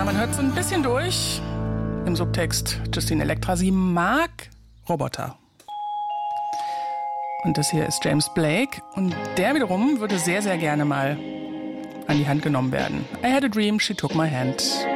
Ja, man hört so ein bisschen durch. Im Subtext Justine Elektra, sie mag Roboter. Und das hier ist James Blake. Und der wiederum würde sehr, sehr gerne mal an die Hand genommen werden. I had a dream, she took my hand.